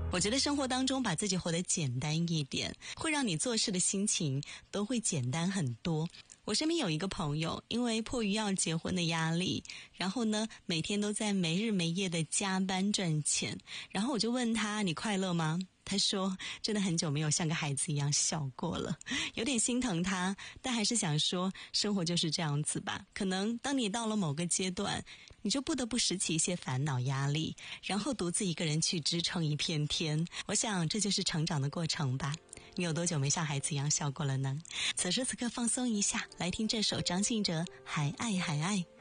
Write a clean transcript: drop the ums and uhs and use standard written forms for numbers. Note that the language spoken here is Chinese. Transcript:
我觉得生活当中把自己活得简单一点，会让你做事的心情都会简单很多。我身边有一个朋友，因为迫于要结婚的压力，然后呢，每天都在没日没夜的加班赚钱。然后我就问他，你快乐吗？他说真的很久没有像个孩子一样笑过了，有点心疼他，但还是想说生活就是这样子吧。可能当你到了某个阶段，你就不得不拾起一些烦恼压力，然后独自一个人去支撑一片天。我想这就是成长的过程吧。你有多久没像孩子一样笑过了呢？此时此刻放松一下，来听这首张信哲《还爱还爱》。